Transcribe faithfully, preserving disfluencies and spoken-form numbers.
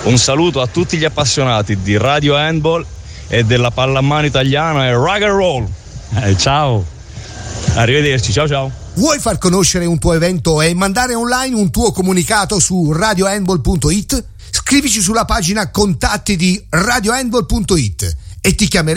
Un saluto a tutti gli appassionati di Radio Handball e della pallamano italiana e rock and roll. Eh, ciao. Arrivederci, ciao ciao. Vuoi far conoscere un tuo evento e mandare online un tuo comunicato su radio handball punto it? Scrivici sulla pagina contatti di radio handball punto it e ti chiameremo